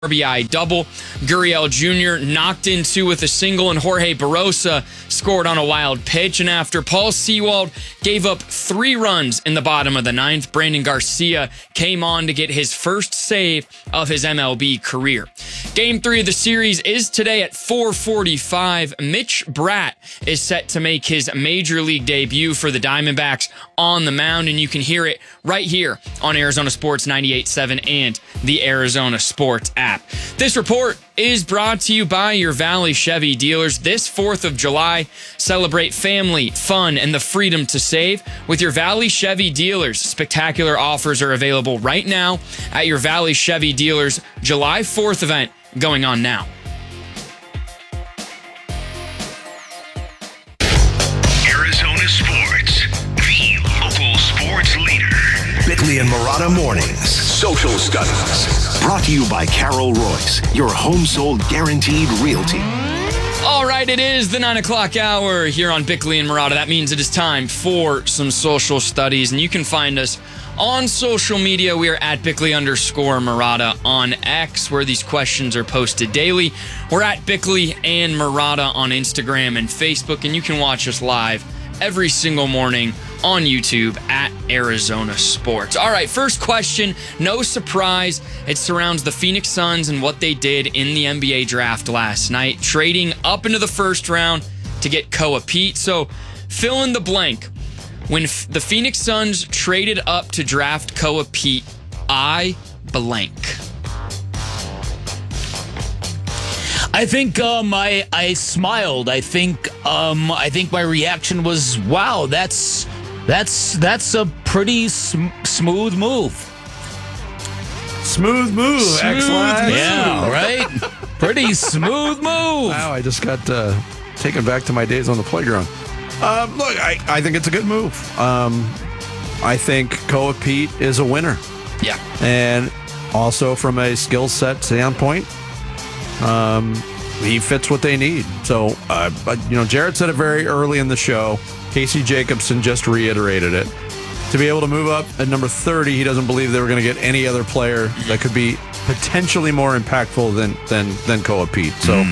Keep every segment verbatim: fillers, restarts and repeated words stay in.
R B I double. Gurriel Junior knocked in two with a single, and Jorge Barosa scored on a wild pitch. And after Paul Sewald gave up three runs in the bottom of the ninth, Brandon Garcia came on to get his first save of his M L B career. Game three of the series is today at four forty-five. Mitch Bratt is set to make his major league debut for the Diamondbacks on the mound, and you can hear it right here on Arizona Sports ninety-eight point seven and the Arizona Sports app. This report is brought to you by your Valley Chevy dealers. This fourth of July, celebrate family, fun, and the freedom to save with your Valley Chevy dealers. Spectacular offers are available right now at your Valley Chevy dealers. July fourth event going on now. Arizona Sports, the local sports leader. Bickley and Murata Mornings, Social Studies. Brought to you by Carol Royce, your home sold guaranteed realty. All right, it is the nine o'clock hour here on Bickley and Murata. That means it is time for some social studies, and you can find us on social media. We are at Bickley underscore Murata on X, where these questions are posted daily. We're at Bickley and Murata on Instagram and Facebook, and you can watch us live every single morning on YouTube at Arizona Sports. All right, first question, no surprise. It surrounds the Phoenix Suns and what they did in the N B A draft last night, trading up into the first round to get Koa Pete. So fill in the blank. When f- the Phoenix Suns traded up to draft Koa Pete, I blank. I think um, I I smiled. I think um, I think my reaction was, wow, that's that's that's a pretty sm- smooth move. Smooth move, Smooth excellent. move. Yeah, right? Pretty smooth move. Wow, I just got uh, taken back to my days on the playground. Um, look, I, I think it's a good move. Um, I think Koa Pete is a winner. Yeah. And also from a skill set standpoint, um, he fits what they need. So, uh, but, you know, Jared said it very early in the show. Casey Jacobson just reiterated it. To be able to move up at number thirty, he doesn't believe they were going to get any other player that could be potentially more impactful than than than Koa Pete. So,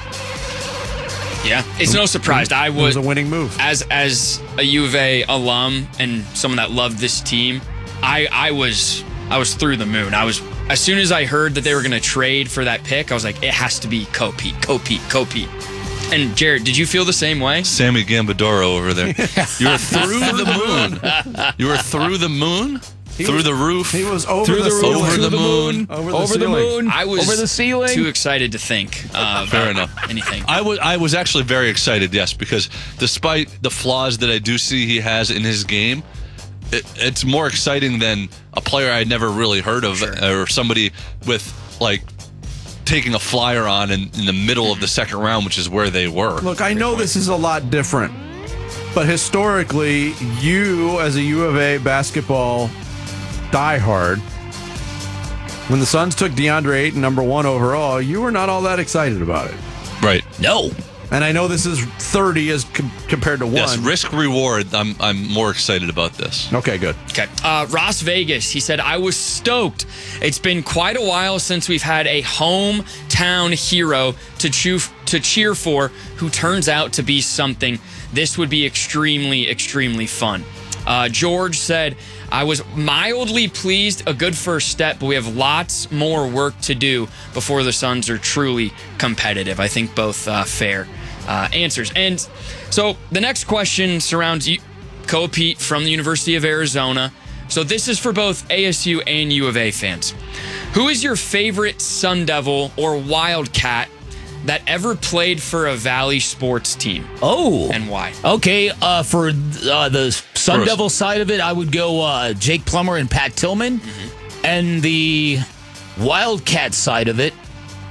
mm. yeah, it's no surprise. I was, it was a winning move. As as a U of A alum and someone that loved this team, I I was I was through the moon. I was as soon as I heard that they were going to trade for that pick, I was like, it has to be Koa Pete, Koa Pete, Koa Pete. And Jared, did you feel the same way? Sammy Gambadoro over there. You were through the moon. You were through the moon? He through was, the roof? He was over through the, the roof, ceiling. over through the, the moon. moon, Over the over the ceiling. moon, I was over the ceiling. too excited to think uh, Fair about enough. anything. I was I was actually very excited, yes, because despite the flaws that I do see he has in his game, it, it's more exciting than a player I'd never really heard of, Sure. or somebody with like taking a flyer on in, in the middle of the second round, which is where they were. Look, I know this is a lot different, but historically, you as a U of A basketball diehard, when the Suns took DeAndre Ayton number one overall, you were not all that excited about it. Right. No. And I know this is thirty as com- compared to one. Yes, risk reward. I'm I'm more excited about this. Okay, good. Okay. Uh, Ross Vegas, he said, I was stoked. It's been quite a while since we've had a hometown hero to, chew, to cheer for who turns out to be something. This would be extremely, extremely fun. Uh, George said, I was mildly pleased, a good first step, but we have lots more work to do before the Suns are truly competitive. I think both uh, fair uh, answers. And so the next question surrounds you, Koa Pete from the University of Arizona. So this is for both A S U and U of A fans. Who is your favorite Sun Devil or Wildcat that ever played for a Valley sports team? Oh. And why? Okay, uh, for uh, the Sun Gross. Devil side of it, I would go uh, Jake Plummer and Pat Tillman. Mm-hmm. And the Wildcat side of it,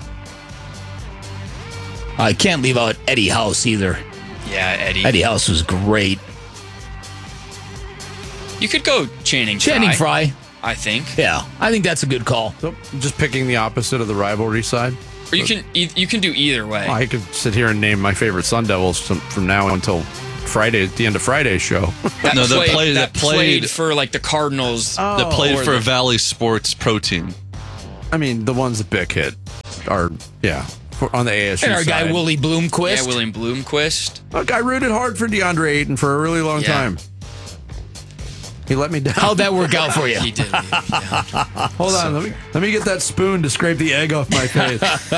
I can't leave out Eddie House either. Yeah, Eddie. Eddie House was great. You could go Channing Frye. Channing Frye. I think. Yeah, I think that's a good call. So just picking the opposite of the rivalry side. Or you can e- you can do either way. I could sit here and name my favorite Sun Devils from, from now until Friday, at the end of Friday's show. That No, that played, played- that that played- played for like the Cardinals. Oh. that played or for the- a Valley Sports Pro team. I mean, the ones that Bick hit are, yeah, for, on the A S U And our side. guy, Willie Bloomquist. Yeah, William Bloomquist. Look, I rooted hard for DeAndre Ayton for a really long Yeah. time. He let me down. How'd that work out for you? He did. leave me down. Hold on, let me let me get that spoon to scrape the egg off my face.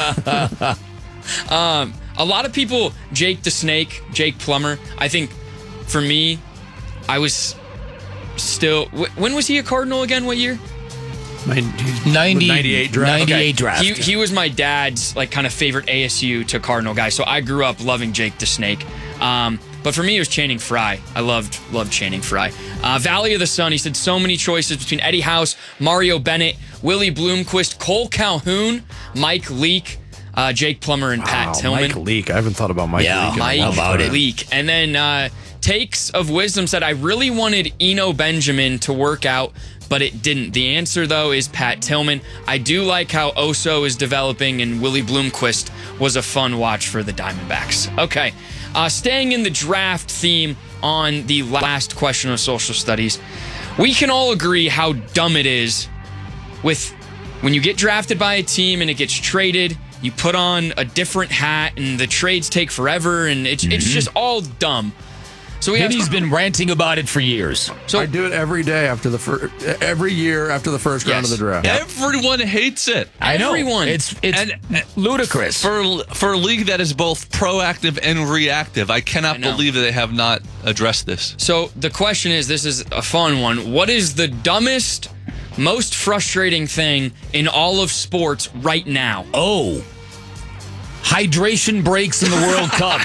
A lot of people, Jake the Snake, Jake Plummer. I think for me, I was still. wh- When was he a Cardinal again? What year? ninety, ninety-eight draft. ninety-eight draft. He, he was my dad's like kind of favorite A S U to Cardinal guy, so I grew up loving Jake the Snake. Um, but for me, it was Channing Frye. I loved loved Channing Frye. Uh, Valley of the Sun. He said so many choices between Eddie House, Mario Bennett, Willie Bloomquist, Cole Calhoun, Mike Leake, uh, Jake Plummer, and Pat Wow, Tillman. Mike Leake. I haven't thought about Mike Yeah, Leake. in a Mike How long about time. it? Leak. And then uh, Takes of Wisdom said, I really wanted Eno Benjamin to work out, but it didn't. The answer, though, is Pat Tillman. I do like how Oso is developing, and Willie Bloomquist was a fun watch for the Diamondbacks. Okay. Uh, staying in the draft theme on the last question of social studies, we can all agree how dumb it is with when you get drafted by a team and it gets traded, you put on a different hat and the trades take forever and it's it's just all dumb. So we have Vinny's been ranting about it for years. so I do it every day after the first, every year after the first round Yes. of the draft. Everyone hates it. I know. Everyone. It's it's And- ludicrous. For for a league that is both proactive and reactive, I cannot I know. believe that they have not addressed this. so the question is, this is a fun one. What is the dumbest, most frustrating thing in all of sports right now? oh. Hydration breaks in the World Cup.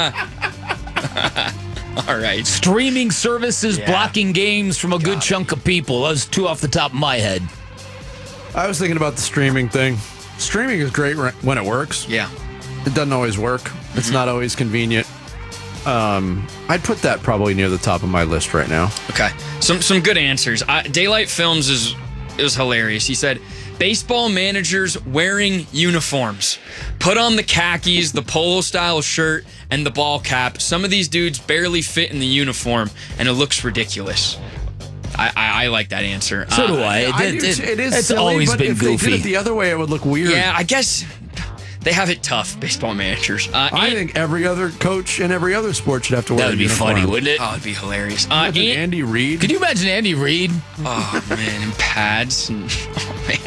All right. Streaming services Yeah. blocking games from a good chunk of people. That was two off the top of my head. I was thinking about the streaming thing. Streaming is great when it works. Yeah. It doesn't always work. It's not always convenient. Um, I'd put that probably near the top of my list right now. Okay. Some some good answers. Uh, Daylight Films is is hilarious. He said, baseball managers wearing uniforms. Put on the khakis, the polo style shirt, and the ball cap. Some of these dudes barely fit in the uniform, and it looks ridiculous. I, I, I like that answer. So Uh, do I. It, I it, do it- too. It is It's silly, always but been if they goofy. did it the other way, it would look weird. Yeah, I guess they have it tough, baseball managers. Uh, I An- think every other coach in every other sport should have to wear that would a be uniform. funny, wouldn't it? Oh, it'd be hilarious. Uh, Imagine An- Andy Reid. Could you imagine Andy Reid? Oh man, and pads. And, oh man.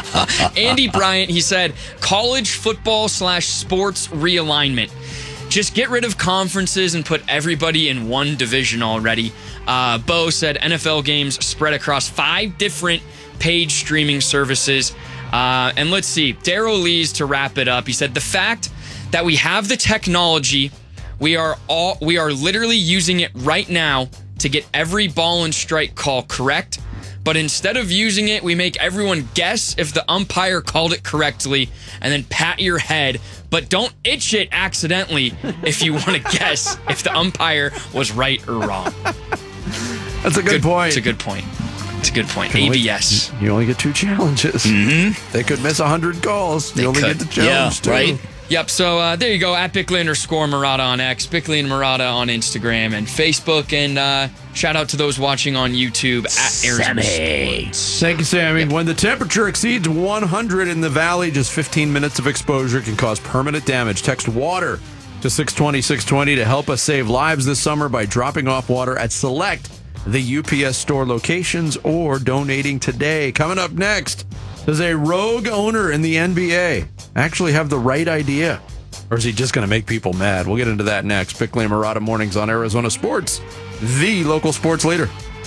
Andy Bryant, he said, college football slash sports realignment. Just get rid of conferences and put everybody in one division already. Uh, Bo said N F L games spread across five different paid streaming services. Uh, and let's see, Daryl Lees to wrap it up. He said the fact that we have the technology, we are all we are literally using it right now to get every ball and strike call correct. But instead of using it, we make everyone guess if the umpire called it correctly and then pat your head. But don't itch it accidentally if you want to guess if the umpire was right or wrong. That's a good, point. It's a good point. It's a good point. You A only- B S. You only get two challenges. Mm-hmm. They could miss one hundred calls. They you only could. get the challenge, Yeah, too. right? Yep, so uh, there you go. At Bickley underscore Murata on X, Bickley and Murata on Instagram and Facebook. And uh, shout out to those watching on YouTube at Arizona Sammy. Sports. Thank you, Sammy. When the temperature exceeds one hundred in the valley, just fifteen minutes of exposure can cause permanent damage. Text WATER to six twenty, six twenty to help us save lives this summer by dropping off water at select the U P S store locations or donating today. Coming up next, does a rogue owner in the N B A actually have the right idea? Or is he just going to make people mad? We'll get into that next. Bickley and Murata Mornings on Arizona Sports, the local sports leader.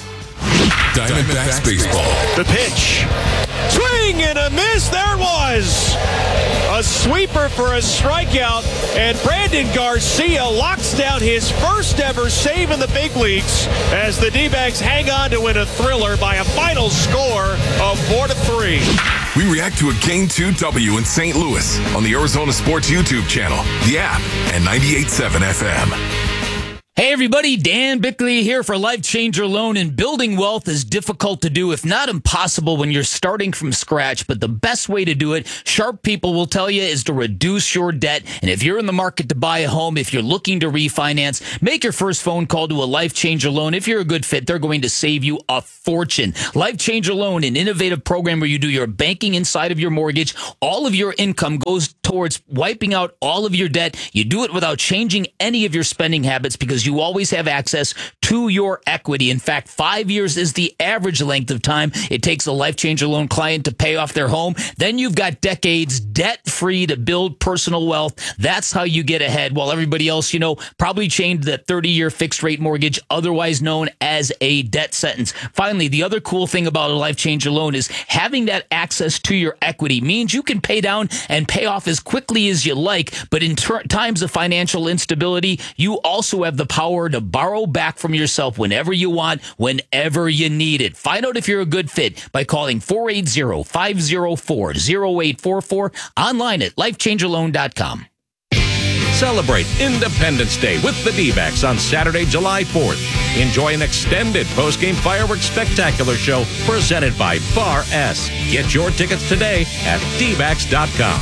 Diamondbacks baseball. The pitch. Swing and a miss. There it was. A sweeper for a strikeout. And Brandon Garcia locks down his first ever save in the big leagues as the D-backs hang on to win a thriller by a final score of four to three. We react to a Game two W in Saint Louis on the Arizona Sports YouTube channel, the app, and ninety-eight point seven F M. Hey everybody, Dan Bickley here for Life Changer Loan. And building wealth is difficult to do, if not impossible, when you're starting from scratch. But the best way to do it, sharp people will tell you, is to reduce your debt. And if you're in the market to buy a home, if you're looking to refinance, make your first phone call to a Life Changer Loan. If you're a good fit, they're going to save you a fortune. Life Changer Loan, an innovative program where you do your banking inside of your mortgage. All of your income goes towards wiping out all of your debt. You do it without changing any of your spending habits, because you always have access to your equity. In fact, five years is the average length of time it takes a Life Changer Loan client to pay off their home. Then you've got decades debt-free to build personal wealth. That's how you get ahead, while everybody else, you know, probably chained that thirty-year fixed-rate mortgage, otherwise known as a debt sentence. Finally, the other cool thing about a Life Changer Loan is having that access to your equity means you can pay down and pay off as quickly as you like, but in ter- times of financial instability, you also have the power to borrow back from yourself whenever you want, whenever you need it. Find out if you're a good fit by calling four eight zero, five zero four, zero eight four four, online at life changer loan dot com. Celebrate Independence Day with the D-backs on Saturday, July fourth. Enjoy an extended post-game fireworks spectacular show presented by Bar S. Get your tickets today at d backs dot com.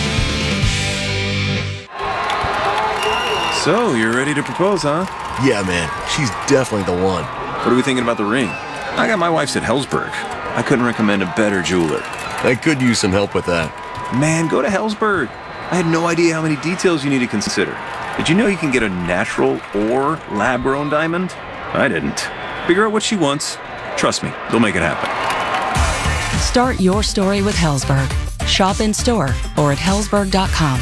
So, you're ready to propose, huh? Yeah, man. She's definitely the one. What are we thinking about the ring? I got my wife's at Hellsberg. I couldn't recommend a better jeweler. I could use some help with that. Man, go to Hellsberg. I had no idea how many details you need to consider. Did you know you can get a natural or lab-grown diamond? I didn't. Figure out what she wants. Trust me, they'll make it happen. Start your story with Hellsberg. Shop in store or at hellsberg dot com.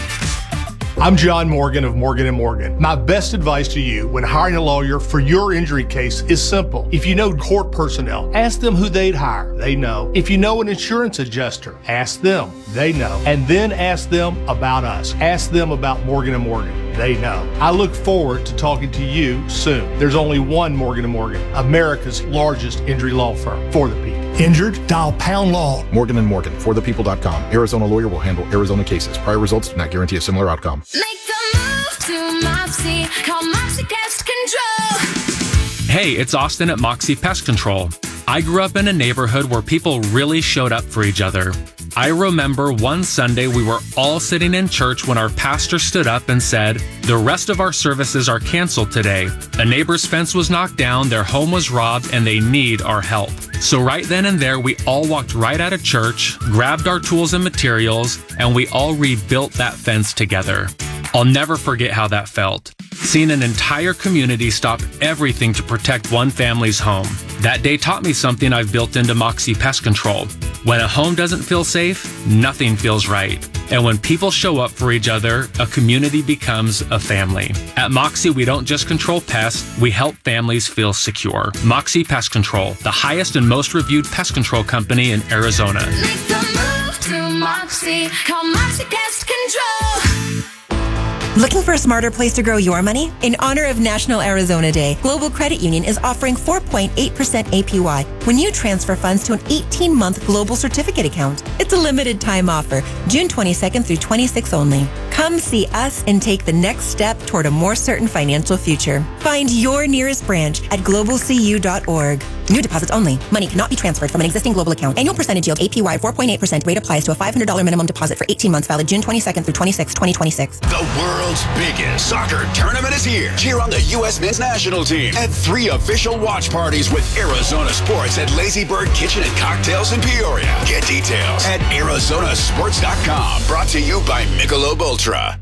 I'm John Morgan of Morgan and Morgan. My best advice to you when hiring a lawyer for your injury case is simple. If you know court personnel, ask them who they'd hire. They know. If you know an insurance adjuster, ask them. They know. And then ask them about us. Ask them about Morgan and Morgan. They know. I look forward to talking to you soon. There's only one Morgan and Morgan, America's largest injury law firm for the people. Injured? Dial pound law. Morgan and Morgan, for the people dot com. Arizona lawyer will handle Arizona cases. Prior results do not guarantee a similar outcome. Make the move to Mopsy. Call Mopsy Pest Control. Hey, it's Austin at Moxie Pest Control. I grew up in a neighborhood where people really showed up for each other. I remember one Sunday we were all sitting in church when our pastor stood up and said, "The rest of our services are canceled today. A neighbor's fence was knocked down, their home was robbed, and they need our help." So right then and there, we all walked right out of church, grabbed our tools and materials, and we all rebuilt that fence together. I'll never forget how that felt. Seeing an entire community stop everything to protect one family's home. That day taught me something I've built into Moxie Pest Control. When a home doesn't feel safe, nothing feels right. And when people show up for each other, a community becomes a family. At Moxie, we don't just control pests, we help families feel secure. Moxie Pest Control, the highest and most reviewed pest control company in Arizona. Make the move to Mopsy. Call Mopsy Pest Control. Looking for a smarter place to grow your money? In honor of National Arizona Day, Global Credit Union is offering four point eight percent A P Y when you transfer funds to an eighteen-month global certificate account. It's a limited time offer, June twenty-second through twenty-sixth only. Come see us and take the next step toward a more certain financial future. Find your nearest branch at global c u dot org. New deposits only. Money cannot be transferred from an existing global account. Annual percentage yield A P Y four point eight percent. Rate applies to a five hundred dollars minimum deposit for eighteen months, valid June twenty-second through twenty-sixth, twenty twenty-six. The world's biggest soccer tournament is here. Cheer on the U S men's national team at three official watch parties with Arizona Sports at Lazy Bird Kitchen and Cocktails in Peoria. Get details at arizona sports dot com. Brought to you by Michelob Ultra.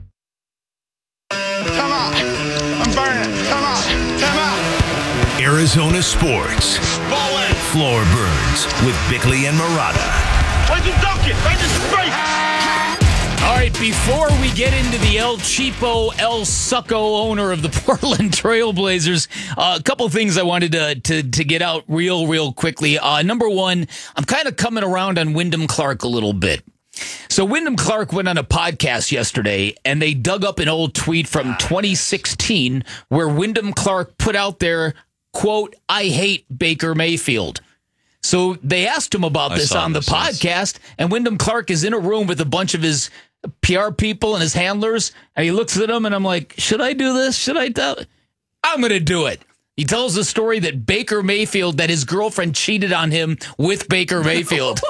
Come on. I'm burning. Come on. Come on. Arizona Sports. Ball in. Floor Burns with Bickley and Murata. Where's the dunk it? Right in space. All right, before we get into the El Cheapo, El Succo owner of the Portland Trailblazers, uh, a couple things I wanted to, to, to get out real, real quickly. Uh, number one, I'm kind of coming around on Wyndham Clark a little bit. So Wyndham Clark went on a podcast yesterday, and they dug up an old tweet from twenty sixteen where Wyndham Clark put out there, quote, "I hate Baker Mayfield." So they asked him about this on the podcast, and Wyndham Clark is in a room with a bunch of his P R people and his handlers, and he looks at them, and I'm like, should I do this? Should I tell? I'm going to do it. He tells the story that Baker Mayfield, that his girlfriend cheated on him with Baker Mayfield.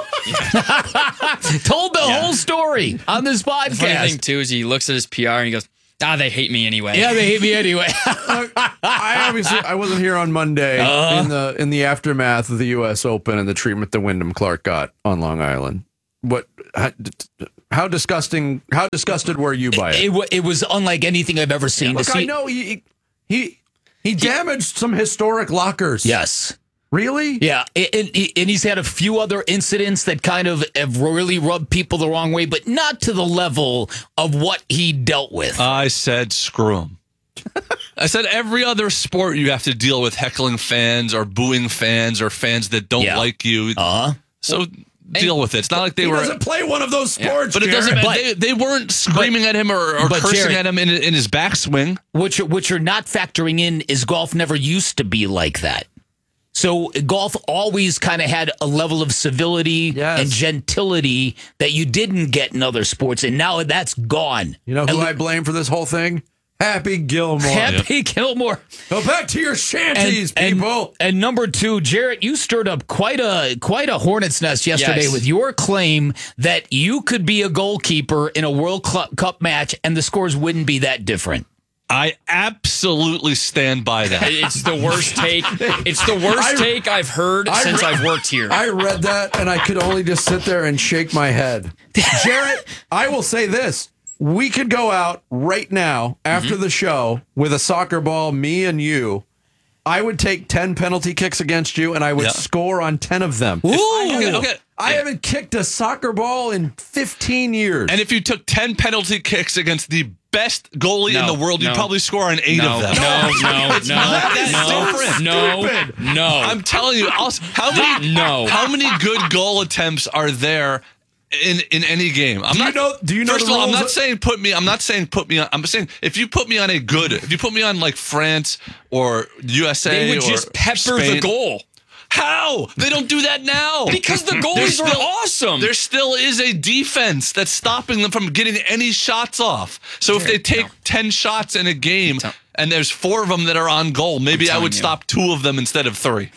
Told the Yeah. whole story on this The funny podcast. thing, too, is he looks at his P R and he goes, ah, they hate me anyway. Yeah, they hate me anyway. I obviously I wasn't here on Monday Uh. in the in the aftermath of the U S Open and the treatment that Wyndham Clark got on Long Island. What? How, how disgusting? How disgusted were you by it? It, wa- it was unlike anything I've ever seen. Look, to see. I know he he he damaged some historic lockers. Yes. Really? Yeah, and, and and he's had a few other incidents that kind of have really rubbed people the wrong way, but not to the level of what he dealt with. I said screw him. I said every other sport you have to deal with heckling fans or booing fans or fans that don't Yeah. like you. Uh-huh. So deal with it. It's not like they he were. doesn't play one of those sports, But it doesn't. Jared. They, they weren't screaming at him or, or but cursing Jared- at him in, in his backswing. What you're, what you're not factoring in is golf never used to be like that. So golf always kind of had a level of civility Yes. and gentility that you didn't get in other sports, and now that's gone. You know who And- I blame for this whole thing? Happy Gilmore. Happy Gilmore. Go back to your shanties, people. And, and number two, Jarrett, you stirred up quite a quite a hornet's nest yesterday Yes. with your claim that you could be a goalkeeper in a World Cl- Cup match and the scores wouldn't be that different. I absolutely stand by that. It's the worst take. It's the worst I- take I've heard I since re- I've worked here. I read that and I could only just sit there and shake my head. Jarrett, I will say this. We could go out right now after Mm-hmm. the show with a soccer ball, me and you. I would take ten penalty kicks against you and I would Yeah. score on ten of them. Ooh. I Okay, haven't- okay. I haven't kicked a soccer ball in fifteen years. And if you took ten penalty kicks against the best goalie in No, the world, you'd no. probably score on eight no, of them. no, no, It's no, not that different. no, no, no. I'm telling you, I'll, how many No. how many good goal attempts are there in in any game? I'm Do you not, know- do you know First the of all, I'm rules not of- saying put me. I'm not saying put me on. I'm saying if you put me on a good, if you put me on like France or U S A, They would or just pepper Spain, the goal. How? They don't do that now. Because the goalies There's are still- awesome. There still is a defense that's stopping them from getting any shots off. So if they take ten shots in a game and there's four of them that are on goal, maybe I telling would you. stop two of them instead of three.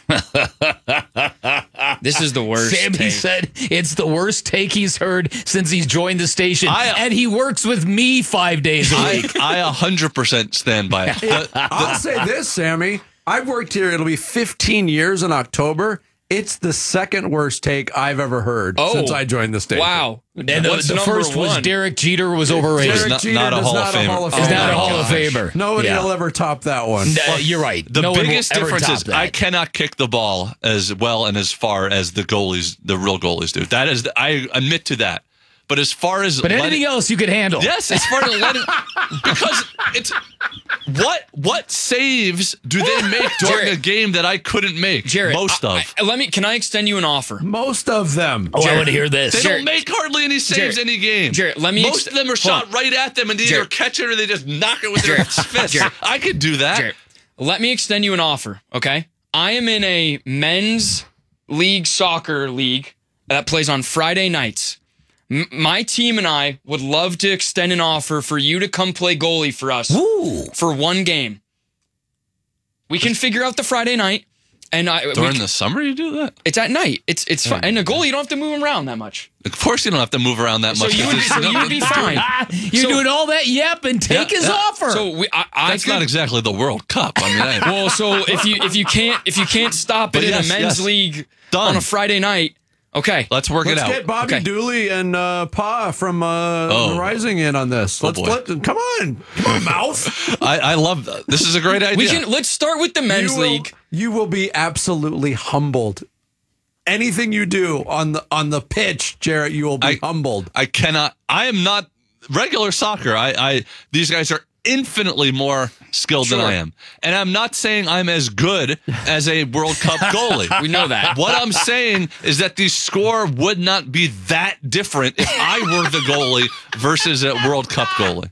This is the worst Sammy take. said it's the worst take he's heard since he's joined the station, I- and he works with me five days a I week. I one hundred percent stand by it. The- I'll say this, Sammy. I've worked here. It'll be fifteen years in October. It's the second worst take I've ever heard Oh. since I joined the station. Wow. And the, What's the number first was one? Derek Jeter was overrated. Derek not- Jeter not a is Hall of not a Famer. Hall of Oh He's Famer. not a my Hall of gosh. Famer. Nobody Yeah. will ever top that one. Uh, you're right. The no one will biggest ever difference top is that. I cannot kick the ball as well and as far as the goalies, the real goalies do. That is, I admit to that. But as far as But letting- anything else you could handle. yes, as far as letting, because it's what what saves do they make during Jared. a game that I couldn't make? Jared, most I- of. I- let me. Can I extend you an offer? Most of them. Oh, I want to hear this. They Jared- don't make hardly any saves Jared, any game. Jared, let me Most ex- of them are hold shot on. right at them and they either Jared. catch it or they just knock it with their Jared, fists. Jared. I could do that. Jared, let me extend you an offer. Okay, I am in a men's league soccer league that plays on Friday nights. M- my team and I would love to extend an offer for you to come play goalie for us Ooh. for one game. We can figure out the Friday night, and I we During can- the summer, you do that? it's at night. It's it's fine. And a goalie, you don't have to move him around that much. Of course, you don't have to move around that So much. you would, There's so you would be fine. You're So- doing all that yep and take Yeah, his yeah. offer. So we, I, I That's could, not exactly the World Cup. I mean, I, well. So if you if you can't if you can't stop it But in yes, a men's yes. league Done. on a Friday night, okay. let's work Let's it out. get Bobby Okay. Dooley and uh, Pa from uh, Oh. the Rising in on this. Oh, Let's boy. let come on, come on, mouth. I, I love that. This is a great idea. We can let's start with the men's you will, league. You will be absolutely humbled. Anything you do on the on the pitch, Jarrett, you will be I- humbled. I cannot. I am not regular soccer. I, I these guys are infinitely more skilled than Sure. I am, and I'm not saying I'm as good as a World Cup goalie. We know that. What I'm saying is that the score would not be that different if I were the goalie versus a World Cup goalie.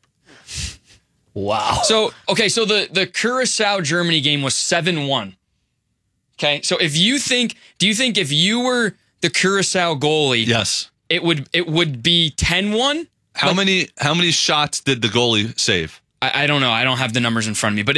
wow. So okay, so the the Curacao Germany game was seven one. Okay, so if you think, do you think if you were the Curacao goalie, Yes. it would it would be ten one? How many how many shots did the goalie save? I, I don't know. I don't have the numbers in front of me. But if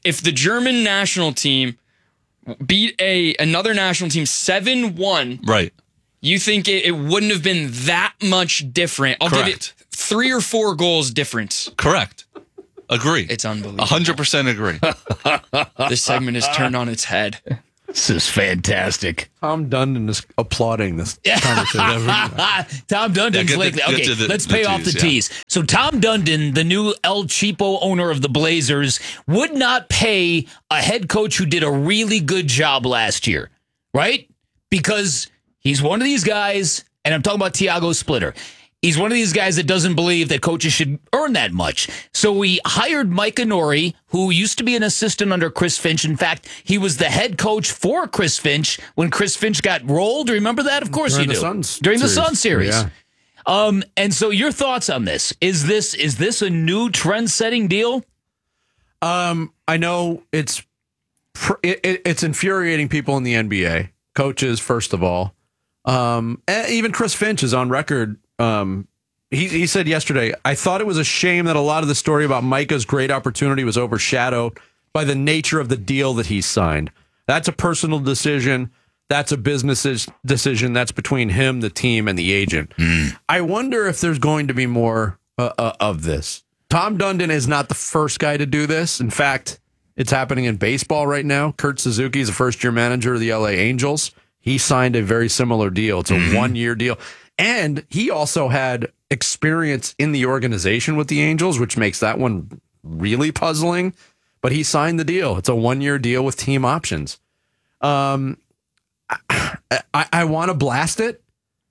if the German national team beat a another national team seven one, right? You think it, it wouldn't have been that much different? I'll Correct. give it three or four goals difference. Correct. Agree. It's unbelievable. one hundred percent agree. This segment is turned on its head. This is fantastic. Tom Dundon is applauding this conversation. Tom Dundon's Yeah, get like, the- get okay, to the- let's the pay off the tease, yeah. tease. So Tom Dundon, the new El Cheapo owner of the Blazers, would not pay a head coach who did a really good job last year, right? Because he's one of these guys, and I'm talking about Tiago Splitter. He's one of these guys that doesn't believe that coaches should earn that much. So we hired Mike Inori, who used to be an assistant under Chris Finch. In fact, he was the head coach for Chris Finch when Chris Finch got rolled. Remember that? Of course During you the do. Suns During the series. Sun series. Yeah. Um, and so your thoughts on this? Is this is this a new trend-setting deal? Um, I know it's pr- it, it, it's infuriating people in the N B A, coaches first of all. Um, and even Chris Finch is on record. Um, he he said yesterday, I thought it was a shame that a lot of the story about Micah's great opportunity was overshadowed by the nature of the deal that he signed. That's a personal decision. That's a business decision. That's between him, the team, and the agent. I wonder if there's going to be more uh, uh, of this. Tom Dundon is not the first guy to do this. In fact, it's happening in baseball right now. Kurt Suzuki is a first-year manager of the L A Angels. He signed a very similar deal. It's a mm-hmm. one-year deal. And he also had experience in the organization with the Angels, which makes that one really puzzling. But he signed the deal. It's a one-year deal with team options. Um, I, I, I want to blast it.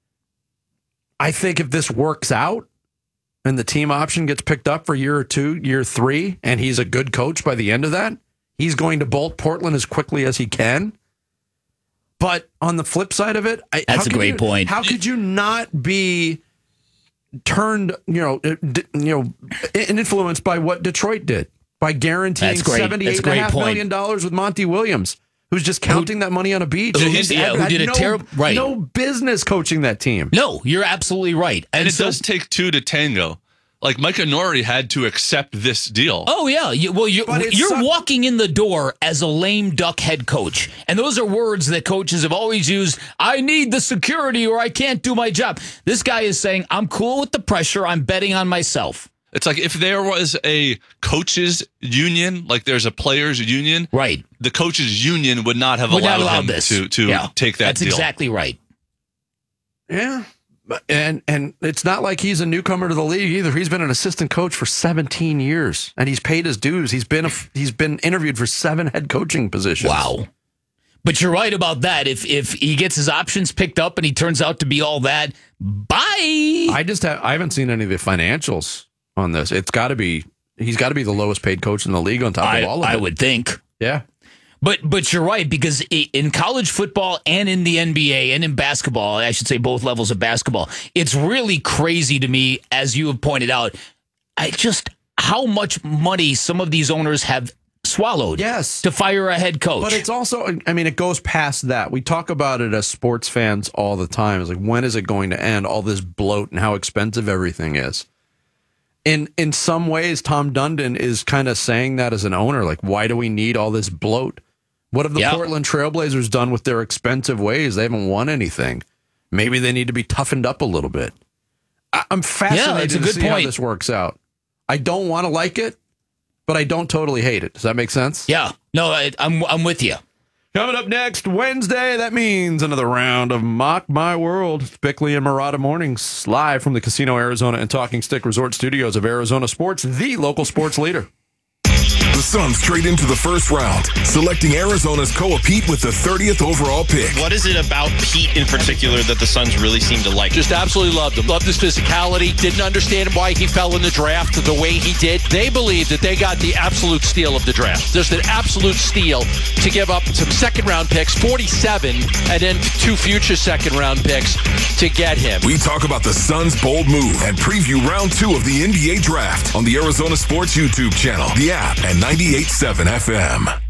I think if this works out and the team option gets picked up for year two, year three, and he's a good coach by the end of that, he's going to bolt Portland as quickly as he can. But on the flip side of it, I, that's a great you, point. How could you not be turned, you know, you know, influenced by what Detroit did by guaranteeing seventy-eight and a half million dollars with Monty Williams, who's just counting who, that money on a beach? Who, He's, yeah, had, who did had a no, terrible right? No business coaching that team. No, you're absolutely right, and, and it so, does take two to tango. Like Mike Inori had to accept this deal. Oh yeah, you, well you're, you're so- walking in the door as a lame duck head coach, and those are words that coaches have always used. I need the security, or I can't do my job. This guy is saying, I'm cool with the pressure. I'm betting on myself. It's like if there was a coaches union, like there's a players union, right? The coaches union would not have would allowed, not allow him this. to to yeah. take that That's deal. exactly right. Yeah. And and it's not like he's a newcomer to the league either. He's been an assistant coach for seventeen years, and he's paid his dues. He's been a, he's been interviewed for seven head coaching positions. Wow. But you're right about that. If if he gets his options picked up and he turns out to be all that, bye. I just have I haven't seen any of the financials on this. It's got to be he's got to be the lowest paid coach in the league on top I, of all of I it. I would think. Yeah. But but you're right, because in college football and in the N B A and in basketball, I should say both levels of basketball, it's really crazy to me, as you have pointed out, I just how much money some of these owners have swallowed yes. to fire a head coach. But it's also, I mean, it goes past that. We talk about it as sports fans all the time. It's like, when is it going to end? All this bloat and how expensive everything is. In in some ways, Tom Dundon is kind of saying that as an owner. Like, why do we need all this bloat? What have the yep. Portland Trailblazers done with their expensive ways? They haven't won anything. Maybe they need to be toughened up a little bit. I, I'm fascinated yeah, it's a to good see point. how this works out. I don't want to like it, but I don't totally hate it. Does that make sense? Yeah. No, I, I'm I'm with you. Coming up next Wednesday, that means another round of Mock My World. It's Bickley and Murata Mornings, live from the Casino Arizona and Talking Stick Resort Studios of Arizona Sports, the local sports leader. The Suns trade into the first round, selecting Arizona's Koa Pete with the thirtieth overall pick. What is it about Pete in particular that the Suns really seem to like? Just absolutely loved him. Loved his physicality. Didn't understand why he fell in the draft the way he did. They believe that they got the absolute steal of the draft. Just an absolute steal to give up some second-round picks, forty-seven, and then two future second-round picks to get him. We talk about the Suns' bold move and preview round two of the N B A draft on the Arizona Sports YouTube channel, the app, and ninety-eight point seven F M. Hey,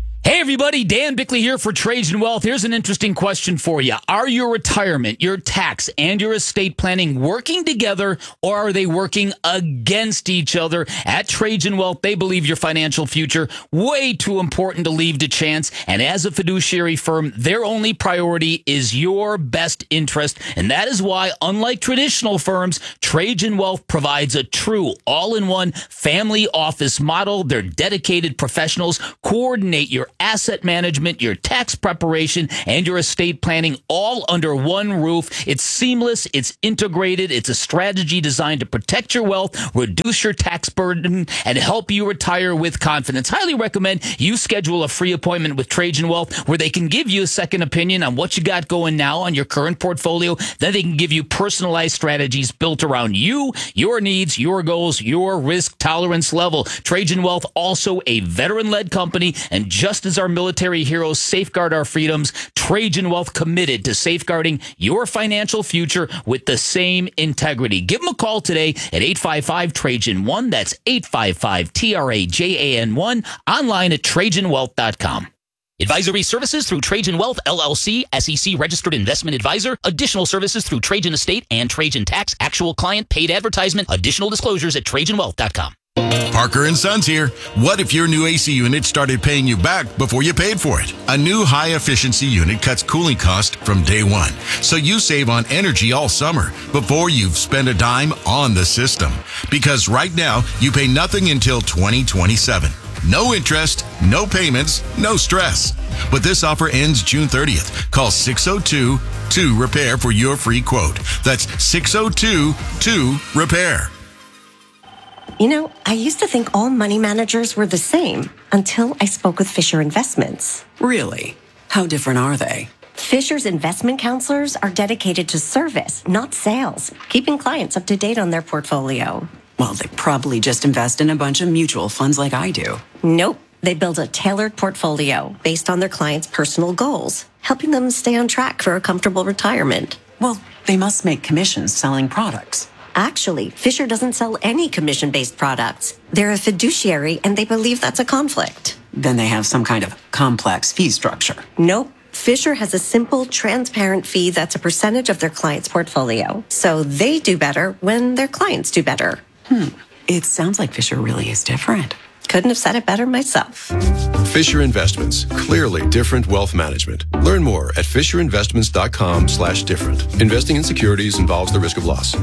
everybody, Dan Bickley here for Trajan Wealth. Here's an interesting question for you. Are your retirement, your tax, and your estate planning working together, or are they working against each other? At Trajan Wealth, they believe your financial future way too important to leave to chance, and as a fiduciary firm, their only priority is your best interest, and that is why, unlike traditional firms, Trajan Wealth provides a true all-in-one family office model. Their dedicated professionals coordinate your asset management, your tax preparation, and your estate planning all under one roof. It's seamless, it's integrated, it's a strategy designed to protect your wealth, reduce your tax burden, and help you retire with confidence. Highly recommend you schedule a free appointment with Trajan Wealth where they can give you a second opinion on what you got going now on your current portfolio. Then they can give you personalized strategies built around you, your needs, your goals, your risk tolerance level. Trajan Wealth, also a veteran-led company, and just as our military heroes safeguard our freedoms, Trajan Wealth committed to safeguarding your financial future with the same integrity. Give them a call today at eight five five Trajan one. That's eight five five T R A J A N one. Online at Trajan Wealth dot com. Advisory services through Trajan Wealth, L L C, S E C registered investment advisor. Additional services through Trajan Estate and Trajan Tax. Actual client paid advertisement. Additional disclosures at Trajan Wealth dot com. Parker and Sons here. What if your new A C unit started paying you back before you paid for it? A new high-efficiency unit cuts cooling costs from day one, so you save on energy all summer before you've spent a dime on the system. Because right now, you pay nothing until twenty twenty-seven. No interest, no payments, no stress. But this offer ends June thirtieth. Call six oh two two repair for your free quote. That's six oh two two repair. You know, I used to think all money managers were the same until I spoke with Fisher Investments. Really? How different are they? Fisher's investment counselors are dedicated to service, not sales, keeping clients up to date on their portfolio. Well, they probably just invest in a bunch of mutual funds like I do. Nope. They build a tailored portfolio based on their clients' personal goals, helping them stay on track for a comfortable retirement. Well, they must make commissions selling products. Actually, Fisher doesn't sell any commission-based products. They're a fiduciary, and they believe that's a conflict. Then they have some kind of complex fee structure. Nope. Fisher has a simple, transparent fee that's a percentage of their client's portfolio. So they do better when their clients do better. Hmm. It sounds like Fisher really is different. Couldn't have said it better myself. Fisher Investments. Clearly different wealth management. Learn more at fisher investments dot com slash different. Investing in securities involves the risk of loss.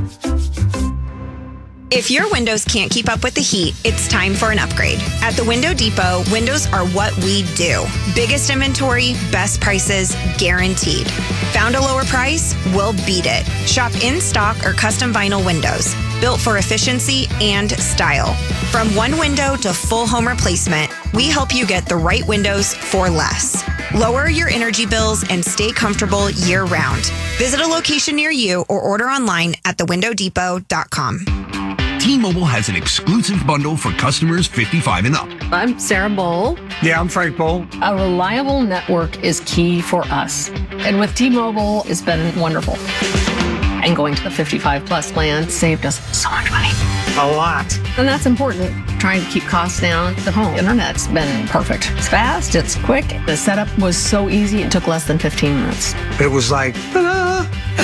If your windows can't keep up with the heat, it's time for an upgrade. At the Window Depot, windows are what we do. Biggest inventory, best prices, guaranteed. Found a lower price? We'll beat it. Shop in stock or custom vinyl windows, built for efficiency and style. From one window to full home replacement, we help you get the right windows for less. Lower your energy bills and stay comfortable year-round. Visit a location near you or order online at the window depot dot com. T-Mobile has an exclusive bundle for customers fifty-five and up. I'm Sarah Bowl. Yeah, I'm Frank Bowl. A reliable network is key for us. And with T-Mobile, it's been wonderful. And going to the fifty-five plus plan saved us so much money. A lot. And that's important. Trying to keep costs down. The home internet's been perfect. It's fast, it's quick. The setup was so easy, it took less than fifteen minutes. It was like, ta-da!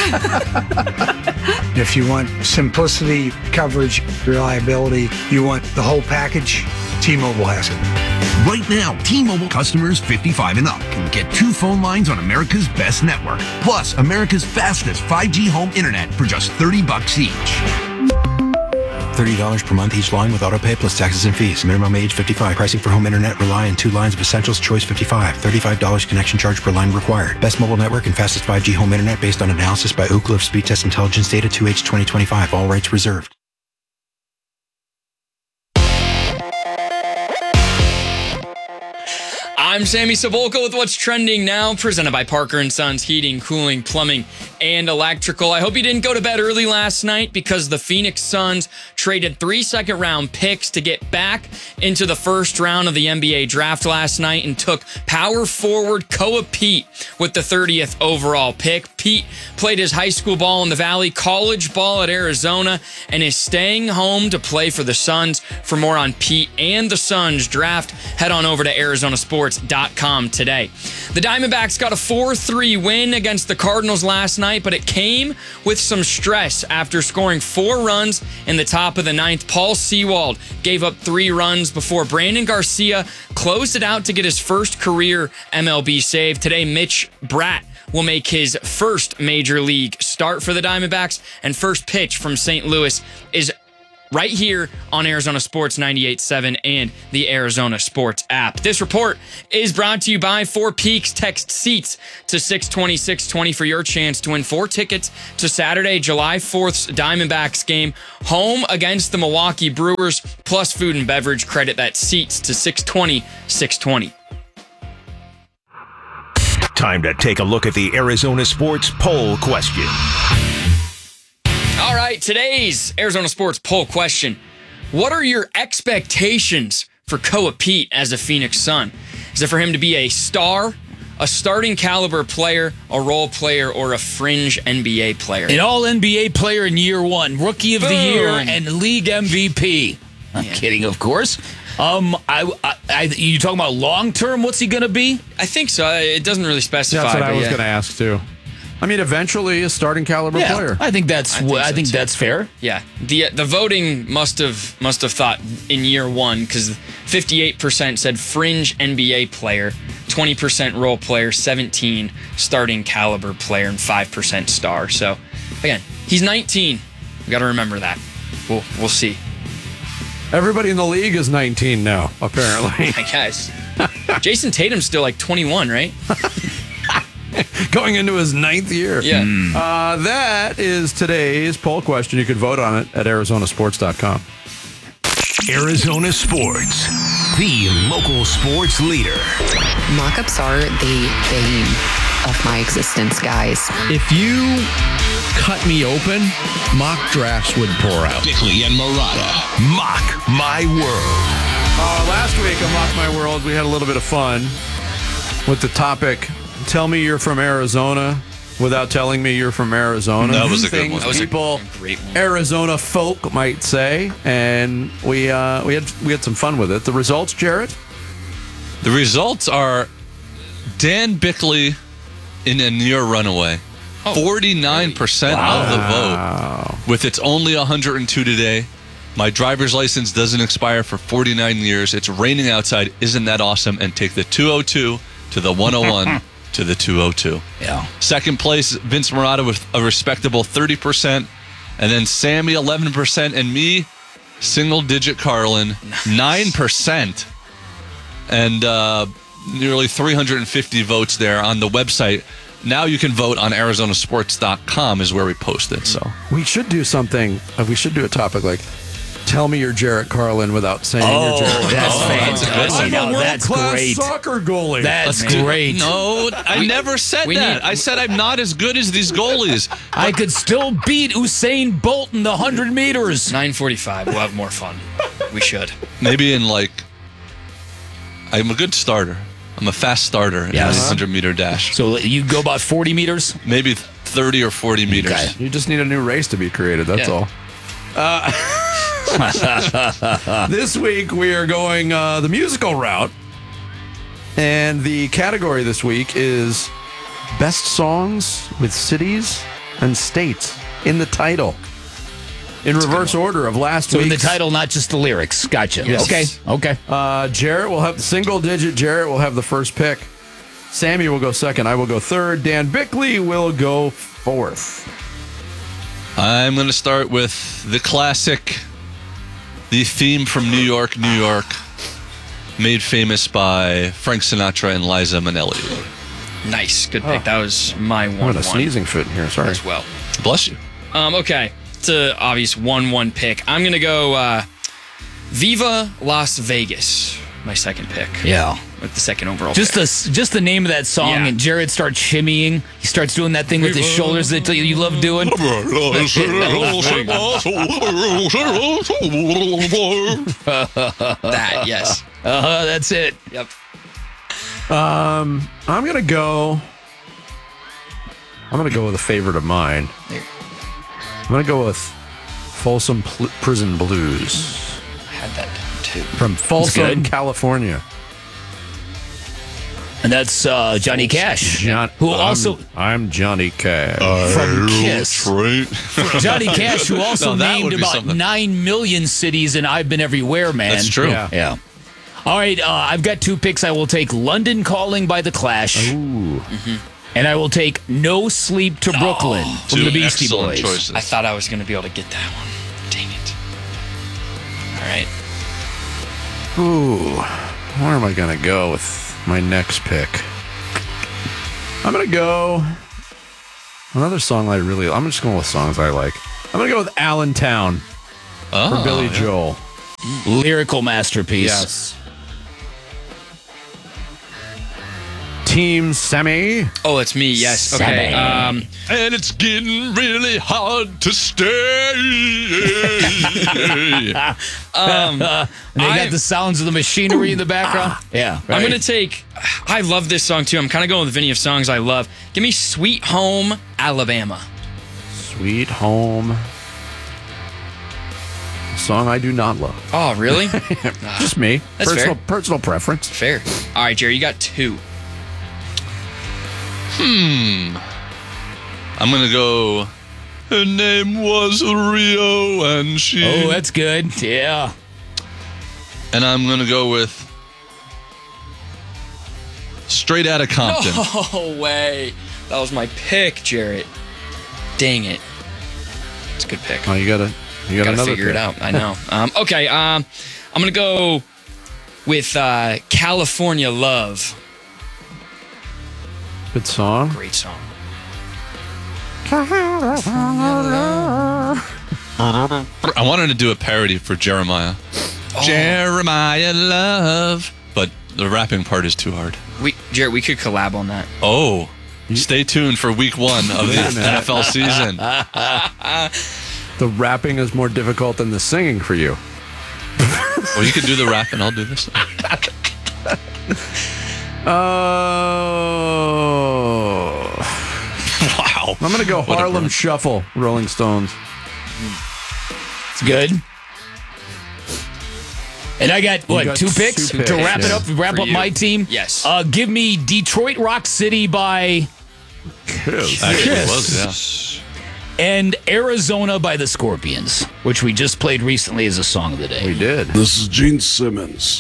If you want simplicity, coverage, reliability, you want the whole package, T-Mobile has it. Right now, T-Mobile customers fifty-five and up can get two phone lines on America's best network, plus America's fastest five G home internet for just thirty bucks each. thirty dollars per month each line with autopay plus taxes and fees. Minimum age fifty-five. Pricing for home internet rely on two lines of Essentials Choice fifty-five. thirty-five dollars connection charge per line required. Best mobile network and fastest five G home internet based on analysis by Ookla of Speed Test Intelligence Data two H twenty twenty-five. All rights reserved. I'm Sammy Sabolka with What's Trending Now, presented by Parker and Sons Heating, Cooling, Plumbing, and Electrical. I hope you didn't go to bed early last night because the Phoenix Suns traded three second-round picks to get back into the first round of the N B A draft last night and took power forward Koa Pete with the thirtieth overall pick. Pete played his high school ball in the Valley, college ball at Arizona, and is staying home to play for the Suns. For more on Pete and the Suns draft, head on over to Arizona Sports dot com today. The Diamondbacks got a four three win against the Cardinals last night, but it came with some stress after scoring four runs in the top of the ninth. Paul Sewald gave up three runs before Brandon Garcia closed it out to get his first career M L B save. Today, Mitch Bratt will make his first major league start for the Diamondbacks, and first pitch from Saint Louis is right here on Arizona Sports ninety-eight point seven and the Arizona Sports app. This report is brought to you by Four Peaks. Text seats to six twenty, six twenty for your chance to win four tickets to Saturday, July fourth's Diamondbacks game, home against the Milwaukee Brewers, plus food and beverage credit. That seats to six twenty, six twenty. Time to take a look at the Arizona Sports poll question. All right, today's Arizona Sports poll question. What are your expectations for Koa Pete as a Phoenix Sun? Is it for him to be a star, a starting caliber player, a role player, or a fringe N B A player? An all N B A player in year one, rookie of Boom. the year, and league M V P. I'm Yeah. kidding, of course. Um, I, I, I you talking about long term? What's he going to be? I think so. It doesn't really specify. That's what I but was yeah. going to ask too. I mean, eventually a starting caliber Yeah, player. I think that's I think I so, think too. that's fair. Yeah, the the voting must have must have thought in year one, because fifty-eight percent said fringe N B A player, twenty percent role player, seventeen starting caliber player, and five percent star. So again, he's nineteen. We got to remember that. We'll we'll see. Everybody in the league is nineteen now, apparently. I guess. Jason Tatum's still like twenty-one, right? Going into his ninth year. Yeah. Uh, that is today's poll question. You can vote on it at Arizona Sports dot com. Arizona Sports, the local sports leader. Mock-ups are the bane of my existence, guys. If you cut me open, mock drafts would pour out. Bickley and Murata, Mock My World. Uh, last week on Mock My World, we had a little bit of fun with the topic, tell me you're from Arizona without telling me you're from Arizona. That was a good Things one. That was a people, great one. Arizona folk might say, and we uh, we had we had some fun with it. The results, Jarrett? The results are Dan Bickley in a near runaway. forty-nine percent Wow. of the vote. With it's only one hundred two today. My driver's license doesn't expire for forty-nine years. It's raining outside. Isn't that awesome? And take the two oh two to the one oh one to the two oh two. Yeah. Second place, Vince Murata with a respectable thirty percent. And then Sammy, eleven percent. And me, single digit Carlin, nine percent. And uh, nearly three hundred fifty votes there on the website. Now you can vote on Arizona Sports dot com is where we post it. So We should do something. Uh, we should do a topic like, tell me you're Jarrett Carlin without saying Oh, you're Jarrett that's Carlin. fantastic. I'm Now, a that's world-class great. soccer goalie. That's Let's do- great. No, I We- never said we that. need- I said I'm not as good as these goalies. I could still beat Usain Bolt in the one hundred meters. nine forty-five. We'll have more fun. We should. Maybe in like, I'm a good starter. I'm a fast starter in Yes. a one hundred meter dash. So you go about forty meters? Maybe thirty or forty meters. Okay. You just need a new race to be created. That's Yeah. all. Uh, this week we are going uh, the musical route, and the category this week is best songs with cities and states in the title, in reverse order of last So week. in the title, not just the lyrics. Gotcha. Yes. Okay. Okay. Uh, Jarrett will have single digit. Jarrett will have the first pick. Sammy will go second. I will go third. Dan Bickley will go fourth. I'm going to start with the classic, the theme from New York, New York, made famous by Frank Sinatra and Liza Minnelli. Nice. Good pick. Oh. That was my one What a one sneezing fit in here. Sorry. as well. Bless you. Um, okay. It's an obvious one one pick. I'm going to go uh, Viva Las Vegas, my second pick. Yeah. With the second overall Just pick. the just the name of that song, Yeah. and Jared starts shimmying. He starts doing that thing with his shoulders that you love doing. that, yes. Uh, that's it. Yep. Um, I'm gonna go I'm going to go with a favorite of mine. There. I'm going to go with Folsom Pl- Prison Blues. I had that too. From Folsom, California. And that's uh, Johnny Cash, John, who I'm, also I'm Johnny Cash from Kiss. Train. Johnny Cash, who also No, that would named be about something. nine million cities, and I've been everywhere, man. That's true. Yeah. yeah. All right, uh, I've got two picks. I will take London Calling by The Clash. Ooh. Mm-hmm. And I will take No Sleep to Brooklyn Oh, from two the Beastie excellent Boys. choices. I thought I was going to be able to get that one. Dang it. All right. Ooh. Where am I going to go with my next pick? I'm going to go... Another song I really... I'm just going with songs I like. I'm going to go with Allentown Oh, for Billy yeah. Joel. Lyrical masterpiece. Yes. Team Sammy. Oh, it's me. Yes. Okay. Um, And it's getting really hard to stay. um, And they I- got the sounds of the machinery in the background. Yeah. I'm right. going to take. I love this song too. I'm kind of going with Vinny of songs I love. Give me Sweet Home, Alabama. Sweet Home. A song I do not love. Oh, really? Just me. That's personal, fair. personal preference. Fair. All right, Jerry, you got two. Hmm. I'm going to go. Her name was Rio and she. Oh, that's good. Yeah. And I'm going to go with Straight Outta Compton. No way. That was my pick, Jarrett. Dang it. It's a good pick. Oh, you gotta, you got Gotta another figure it pick. out. I know. um, okay. Um, I'm gonna go with uh, California Love. Good song. Great song. I wanted to do a parody for Jeremiah. Oh. Jeremiah Love. But the rapping part is too hard. We, Jarrett, we could collab on that. Oh. Stay tuned for week one of the Wait a minute. N F L season. The rapping is more difficult than the singing for you. Well, you can do the rap and I'll do this. Oh. Wow. I'm going to go What a Harlem burn. Shuffle, Rolling Stones. It's good. And I got, what, got two picks? two picks, to wrap it yeah. up, wrap For up you. my team? Yes. Uh, give me Detroit Rock City by Kiss. Actually, it Yes. was, and Arizona by the Scorpions, which we just played recently as a song of the day. We did. This is Gene Simmons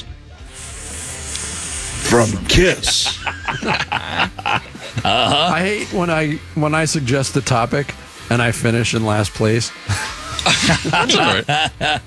from Kiss. Uh-huh. I hate when I when I suggest the topic and I finish in last place. That's all right.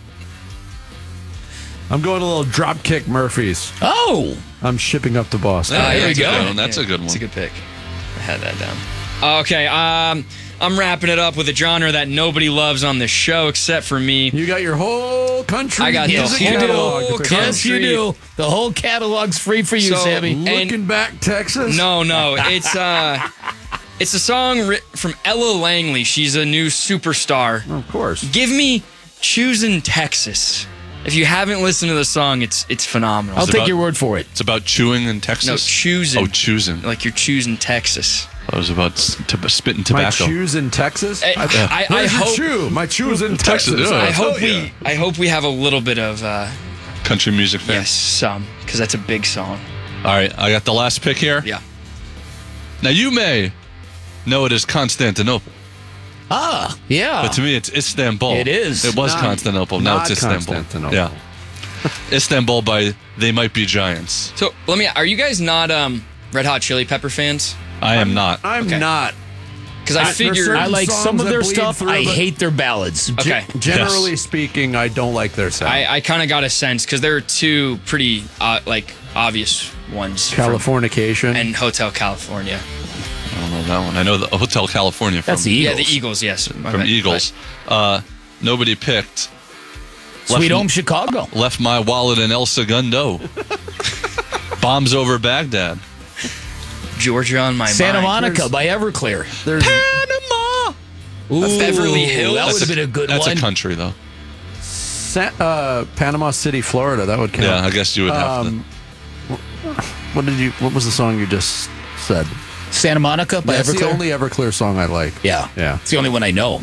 I'm going a little Dropkick Murphys. Oh! I'm shipping up to Boston. Yeah, there that's you a go. good one. That's a good It's a one. good pick. I had that down. Okay. Um, I'm wrapping it up with a genre that nobody loves on this show except for me. You got your whole country. I got the music whole catalog to pick Yes, from. you do. The whole catalog's free for you, So- Sammy. Looking back, Texas. No, no, it's uh, it's a song writ- from Ella Langley. She's a new superstar. Of course. Give me "Choosing Texas." If you haven't listened to the song, it's it's phenomenal. I'll It's take about- your word for it. It's about chewing in Texas. No, choosing. Oh, choosing. Like you're choosing Texas. I was about s- to spitting My tobacco. shoes in Texas. I- I- I Where's your hope- shoe? My shoes in Texas. Texas, yeah. I hope Oh, we yeah. I hope we have a little bit of uh, Country music fan. yes, some because that's a big song. All right, I got the last pick here. Yeah. Now you may know it as Constantinople, Ah, yeah. but to me it's Istanbul. It is. It was Not- Constantinople. Now not it's Istanbul. Constantinople. Yeah. Istanbul by They Might Be Giants. So let me. Are you guys not um, Red Hot Chili Pepper fans? I am not. I'm Okay. not. Because I, I- figured there's certain I like songs some of that their bleed stuff. through, I but- hate their ballads. Okay. Ge- generally speaking, I don't like their sound. I, I kind of got a sense because there are two pretty uh, like obvious ones. from- Californication. and Hotel California. I don't know that one. I know the Hotel California from, That's the Eagles. Yeah, the Eagles. Yes, my from bad. Eagles. Uh, nobody picked. Sweet Left- Home Chicago. Left my wallet in El Segundo. Bombs over Baghdad. But Georgia on my Santa mind. Monica by Everclear. There's Panama. Ooh, Beverly Hills? That would That's have been a good That's one. a country, though. Sa- uh, Panama City, Florida. That would count. Yeah, I guess you would have Um, What did you? What was the song you just said? to. Santa Monica by That's Everclear. the only Everclear song I like. Yeah. Yeah. It's the only one I know.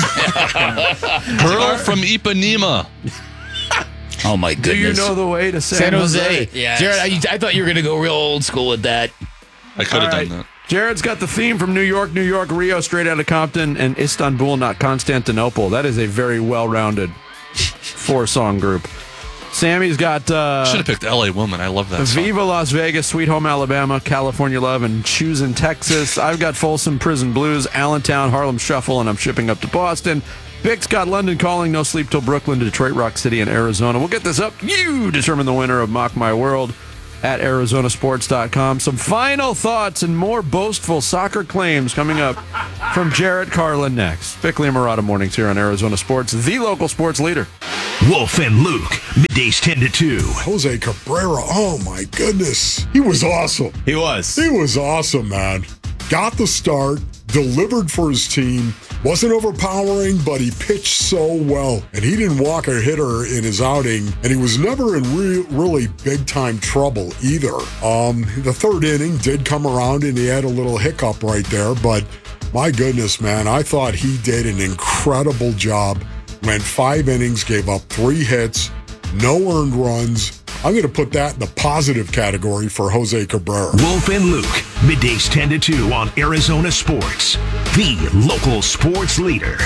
Girl from Ipanema. Oh, my goodness. Do you know the way to San, San Jose. Yes. Jared, I, I thought you were going to go real old school with that. I could have All done right. that. Jared's got the theme from New York, New York, Rio, straight out of Compton, and Istanbul, not Constantinople. That is a very well-rounded four-song group. Sammy's got uh, Should have picked L A Woman. I love that song. Viva Las Vegas, Sweet Home Alabama, California Love, and Choosing Texas. I've got Folsom Prison Blues, Allentown, Harlem Shuffle, and I'm shipping up to Boston. Vic's got London Calling, No Sleep Till Brooklyn, Detroit Rock City, and Arizona. We'll get this up. You determine the winner of Mock My World at Arizona Sports dot com. Some final thoughts and more boastful soccer claims coming up from Jarrett Carlin next. Bickley and Murata Mornings here on Arizona Sports, the local sports leader. Wolf and Luke, middays ten to two. Jose Cabrera, oh my goodness. He was awesome. He was. He was awesome, man. Got the start, delivered for his team, wasn't overpowering, but he pitched so well. And he didn't walk a hitter in his outing, and he was never in re- really big-time trouble either. Um, the third inning did come around, and he had a little hiccup right there, but my goodness, man, I thought he did an incredible job. Went five innings, gave up three hits, no earned runs. I'm going to put that in the positive category for Jose Cabrera. Wolf and Luke, middays ten to two on Arizona Sports, the local sports leader.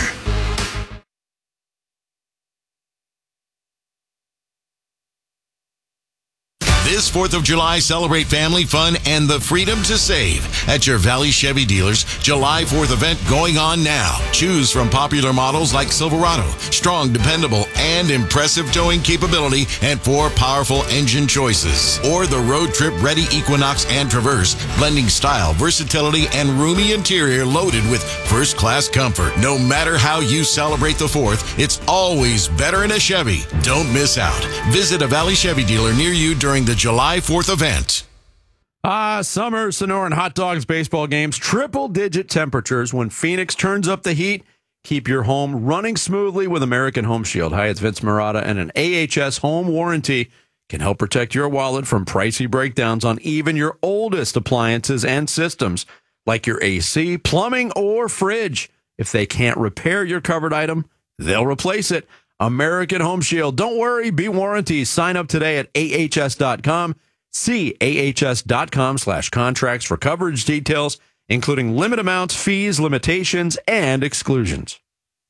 This fourth of July, celebrate family fun and the freedom to save at your Valley Chevy dealers. July fourth event going on now. Choose from popular models like Silverado, strong, dependable, and impressive towing capability, and four powerful engine choices. Or the road trip ready Equinox and Traverse, blending style, versatility, and roomy interior loaded with first class comfort. No matter how you celebrate the fourth, it's always better in a Chevy. Don't miss out. Visit a Valley Chevy dealer near you during the July fourth event. Ah, summer, Sonoran hot dogs, baseball games, triple-digit temperatures. When Phoenix turns up the heat, keep your home running smoothly with American Home Shield. Hi, it's Vince Marotta, and an A H S home warranty can help protect your wallet from pricey breakdowns on even your oldest appliances and systems, like your A C, plumbing, or fridge. If they can't repair your covered item, they'll replace it. American Home Shield. Don't worry, be warranty. Sign up today at A H S dot com. See A H S dot com slash contracts for coverage details, including limit amounts, fees, limitations, and exclusions.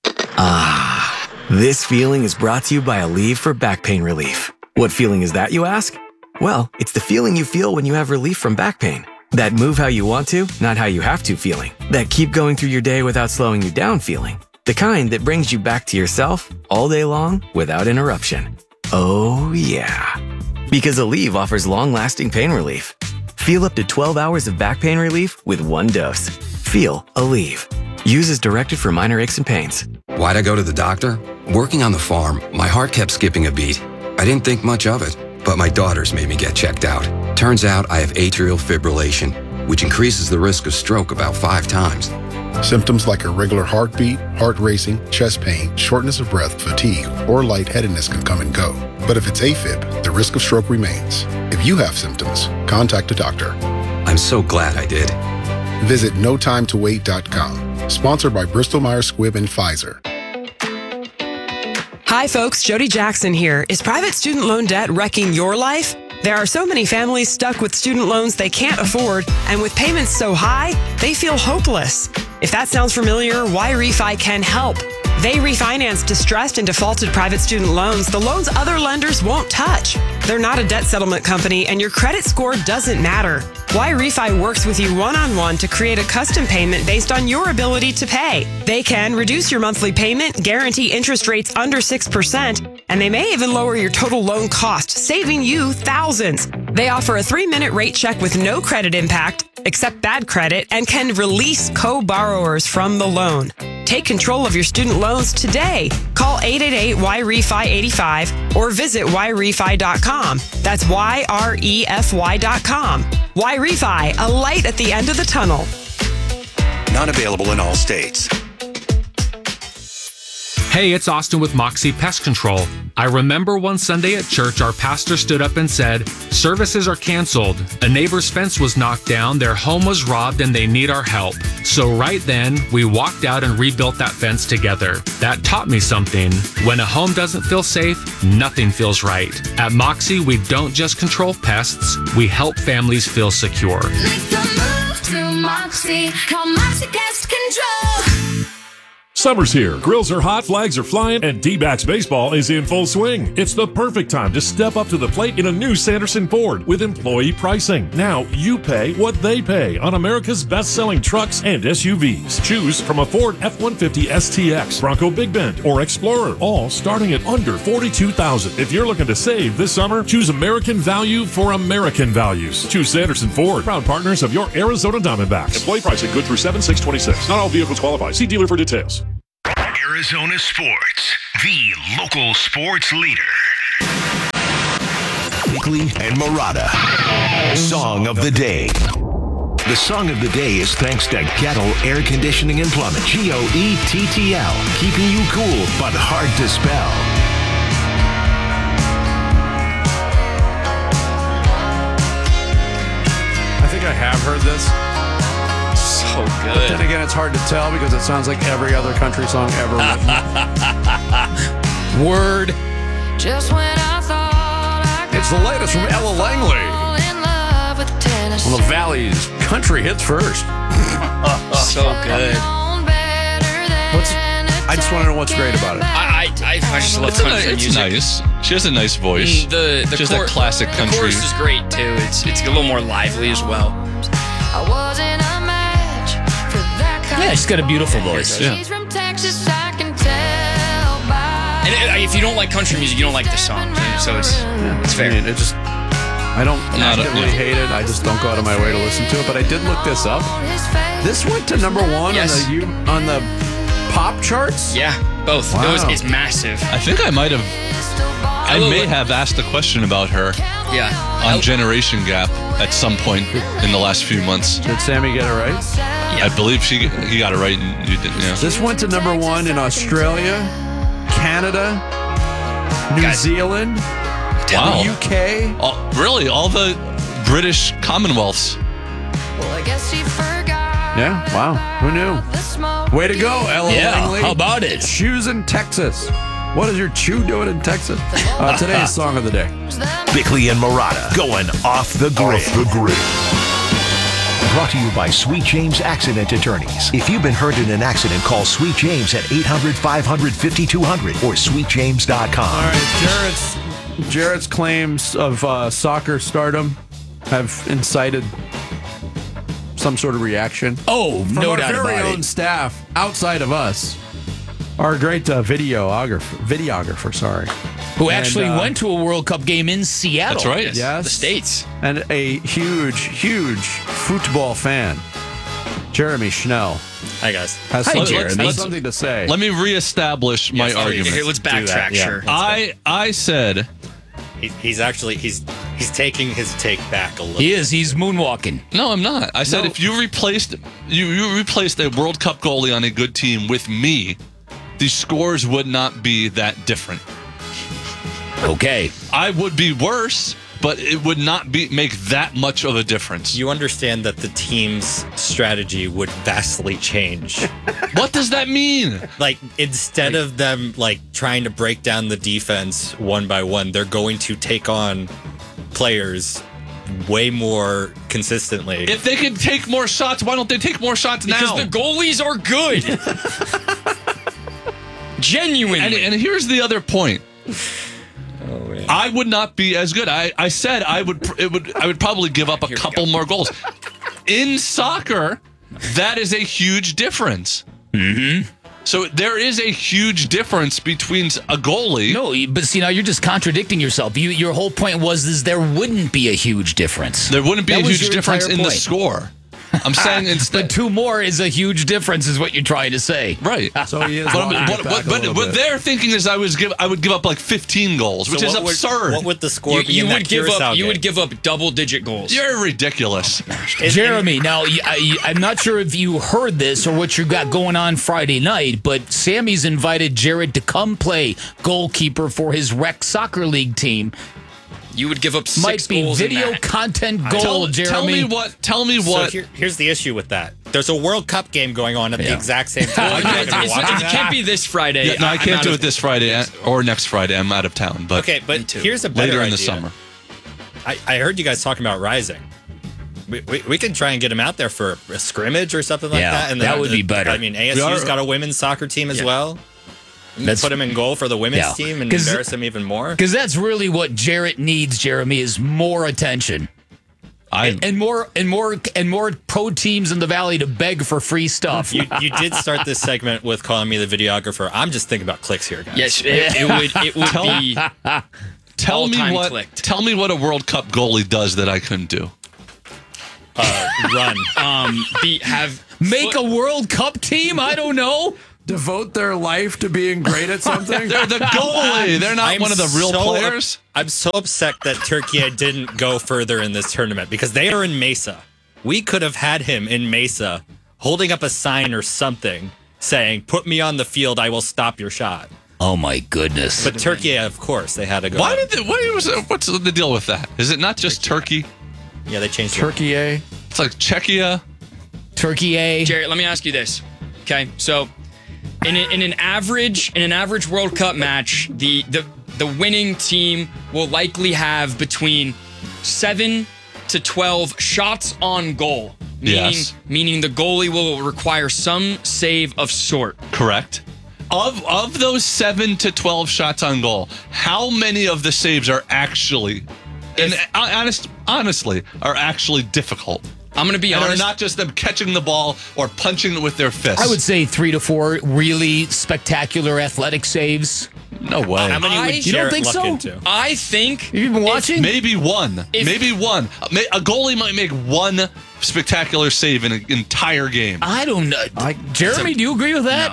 Ah, this feeling is brought to you by Aleve for back pain relief. What feeling is that, you ask? Well, it's the feeling you feel when you have relief from back pain. That move how you want to, not how you have to feeling. That keep going through your day without slowing you down feeling. The kind that brings you back to yourself all day long without interruption. Oh, yeah. Because Aleve offers long-lasting pain relief. Feel up to twelve hours of back pain relief with one dose. Feel Aleve. Use as directed for minor aches and pains. Why'd I go to the doctor? Working on the farm, my heart kept skipping a beat. I didn't think much of it, but my daughters made me get checked out. Turns out I have atrial fibrillation, which increases the risk of stroke about five times. Symptoms like irregular heartbeat, heart racing, chest pain, shortness of breath, fatigue, or lightheadedness can come and go. But if it's AFib, the risk of stroke remains. If you have symptoms, contact a doctor. I'm so glad I did. Visit no time to wait dot com. Sponsored by Bristol Myers Squibb and Pfizer. Hi, folks. Jody Jackson here. Is private student loan debt wrecking your life? There are so many families stuck with student loans they can't afford, and with payments so high, they feel hopeless. If that sounds familiar, Y-Refi can help. They refinance distressed and defaulted private student loans, the loans other lenders won't touch. They're not a debt settlement company, and your credit score doesn't matter. Y-Refi works with you one-on-one to create a custom payment based on your ability to pay. They can reduce your monthly payment, guarantee interest rates under six percent, and they may even lower your total loan cost, saving you thousands. They offer a three-minute rate check with no credit impact, accept bad credit, and can release co-borrowers from the loan. Take control of your student loans today. Call eight eight eight Y R E F I eighty-five or visit Y refi dot com. That's Y R E F Y dot com. Y-Refi, a light at the end of the tunnel. Not available in all states. Hey, it's Austin with Moxie Pest Control. I remember one Sunday at church, our pastor stood up and said, "Services are canceled. A neighbor's fence was knocked down, their home was robbed, and they need our help." So right then, we walked out and rebuilt that fence together. That taught me something. When a home doesn't feel safe, nothing feels right. At Moxie, we don't just control pests, we help families feel secure. Make the move to Moxie. Call Moxie Pest Control. Summer's here. Grills are hot, flags are flying, and D-backs baseball is in full swing. It's the perfect time to step up to the plate in a new Sanderson Ford with employee pricing. Now you pay what they pay on America's best-selling trucks and S U Vs. Choose from a Ford F one fifty S T X, Bronco Big Bend, or Explorer, all starting at under forty-two thousand dollars. If you're looking to save this summer, choose American value for American values. Choose Sanderson Ford, proud partners of your Arizona Diamondbacks. Employee pricing good through seven six twenty-six. Not all vehicles qualify. See dealer for details. Arizona Sports, the local sports leader. Bickley and Murata. Song of the day. The song of the day is thanks to Gettle Air Conditioning and Plumbing. G O E T T L. Keeping you cool, but hard to spell. I think I have heard this. So good. But then again, it's hard to tell because it sounds like every other country song ever written. Word. Just when I thought I It's the latest from Ella Langley fall in love with Tennessee. on the Valley's Country Hits First. So good. What's, I just want to know what's great about it. I, I, I just love It's, a, country it's music. nice. She has a nice voice. Mm, The the She has chor- that classic the country. chorus is great too. It's it's a little more lively as well. I wasn't a match for that kind Yeah, she's got a beautiful of voice. She's from Texas, I can tell by. And it, if you don't like country music, you don't like the song. So it's it's fair. I mean, it just, I don't Not a- actively yeah. hate it. I just don't go out of my way to listen to it. But I did look this up. This went to number one Yes. on the U, on the pop charts. Yeah, both. Wow. It was, it's massive. I think I might have. I Ella- may have asked a question about her Yeah. on Ella- Generation Gap at some point in the last few months. Did Sammy get it right? I believe she he got it right and you didn't. Yeah. This went to number one in Australia, Canada, New Guys. Zealand, Wow. the U K. All, really, all the British Commonwealths. Well, I guess she forgot. Yeah, wow. Who knew? The smoke Way to go, Ella Yeah, Langley. how about it? Shoes in Texas. What is your chew doing in Texas? Uh, today's song of the day. Bickley and Murata going off the grid. Off the grid. Brought to you by Sweet James Accident Attorneys. If you've been hurt in an accident, call Sweet James at eight hundred, five hundred, fifty-two hundred or sweet james dot com. All right, Jarrett's, Jarrett's claims of uh, soccer stardom have incited some sort of reaction. Oh, From no our doubt very about own it. staff outside of us. Our great uh, videographer, videographer, sorry. Who And, actually uh, went to a World Cup game in Seattle. That's right. Yes. The States. And a huge, huge football fan, Jeremy Schnell, Hi, guys. has Hi, something, Jeremy. has something to say. Let me reestablish my Yes, argument. Here, let's Do that, backtrack. yeah. Sure. I I said He, he's actually he's he's taking his take back a little. He is. He's moonwalking. no, I'm not. I said No. if you replaced you you replaced a World Cup goalie on a good team with me, the scores would not be that different. Okay. I would be worse, but it would not be make that much of a difference. You understand that the team's strategy would vastly change. What does that mean? Like instead of them like trying to break down the defense one by one, they're going to take on players way more consistently. If they can take more shots, why don't they take more shots Because now? the goalies are good. Genuinely. and, and here's the other point. Oh, man. I would not be as good. I, I said I would pr- it would I would probably give up a Here we couple go. more goals. In soccer, that is a huge difference. Mm-hmm. So there is a huge difference between a goalie. No, you- but see, now you're just contradicting yourself. You, your whole point was is there wouldn't be a huge difference. There wouldn't be That a was huge your difference entire in the point. score. I'm saying instead. But two more is a huge difference, is what you're trying to say. Right. So he is. But, walking what, it back what, a but little what bit. they're thinking is I was give I would give up like fifteen goals, which So is what would- absurd. what would the score You, be you in would that give Curacao up. You game? would give up double-digit goals. You're ridiculous. Jeremy, now y- I, I'm not sure if you heard this or what you got going on Friday night, but Sammy's invited Jared to come play goalkeeper for his rec soccer league team. You would give up six Might be goals in video that. content goal, tell, Jeremy. tell me what. Tell me So what. here, here's the issue with that. There's a World Cup game going on at the Yeah. exact same time. Well, You're not it's- gonna be it's- watching it that? can't be this Friday. Yeah, no, I I'm can't out do of- it this Friday uh, or next Friday. I'm out of town. But Okay, but too. here's a better later in the idea. summer. I, I heard you guys talking about Rising. We, we, we can try and get him out there for a scrimmage or something like Yeah, that. And that then would the- be better. I mean, We A S U's are- got a women's soccer team as Yeah. well. That's- Put him in goal for the women's Yeah. team and 'Cause- embarrass him even more. Because that's really what Jarrett needs, Jeremy, is more attention. I And, and more and more and more pro teams in the valley to beg for free stuff. You, you did start this segment with calling me the videographer. I'm just thinking about clicks here, guys. Yes, it, it would. It would Tell- be. tell me all-time what. clicked. Tell me what a World Cup goalie does that I couldn't do. Uh, run. Um, be have Make a World Cup team? I don't know. Devote their life to being great at something. They're the goalie. They're not I'm one of the real so players. up- I'm so upset that Turkey didn't go further in this tournament because they are in Mesa. We could have had him in Mesa holding up a sign or something saying, "Put me on the field, I will stop your shot." Oh my goodness. But Turkey, of course, they had to go. Why out. did they, what was what's the deal with that? Is it not just Turkey? Yeah, they changed it. Turkey, eh? It's like Czechia. Turkey A. Jared, let me ask you this. Okay, so in, a, in an average in an average World Cup match, the the the winning team will likely have between seven to twelve shots on goal. Meaning, Yes. meaning the goalie will require some save of sort. Correct. Of of those seven to twelve shots on goal, how many of the saves are actually, and honest, honestly, are actually difficult? I'm going to be and honest. are not just them catching the ball or punching it with their fists. I would say three to four really spectacular athletic saves. No way. How many I- would you don't Jarrett think luck so? into? I think You been watching? Maybe one. If- Maybe one. A goalie might make one spectacular save in an entire game. I don't know. Jeremy, do you agree with that? No.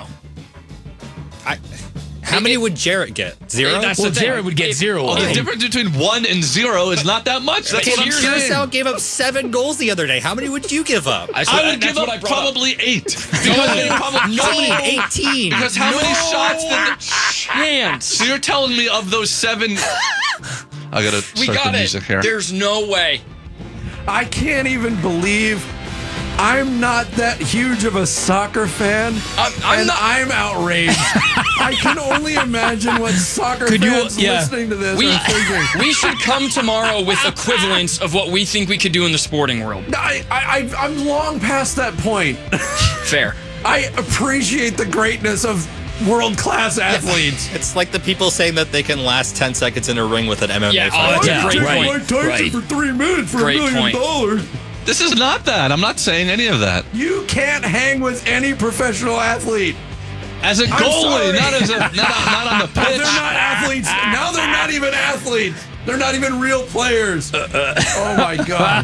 I, how many would Jarrett get? Zero? That's Well, the thing. Jared would get If- zero. Well, of the them. difference between one and zero is not that much. That's what I'm saying. Curacao gave up seven goals the other day. How many would you give up? That's I what- would that's give what up I brought up. probably eight. Because they probably No, eighteen. Because how many No shots did? chance. So you're telling me of those seven? I gotta We start got the it. music here. There's no way. I can't even believe I'm not that huge of a soccer fan, I'm, I'm and not. I'm outraged. I can only imagine what soccer Could you- fans yeah. listening to this We, are thinking. we should come tomorrow with equivalents of what we think we could do in the sporting world. I, I, I- I'm long past that point. Fair. I appreciate the greatness of world-class athletes. It's like the people saying that they can last ten seconds in a ring with an M M A Yeah, fight. oh, Yeah, great right, point. Tyson right. for three minutes for Great a million point. dollars. This is not that. I'm not saying any of that. You can't hang with any professional athlete. As a I'm goalie, sorry. not as a not, not on the They're pitch. not athletes. Now they're not even athletes. They're not even real players. Oh my god.